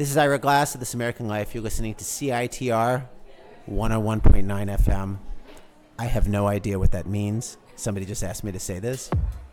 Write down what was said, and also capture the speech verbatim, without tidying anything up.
This is Ira Glass of This American Life. You're listening to C I T R one oh one point nine F M. I have no idea what that means. Somebody just asked me to say this.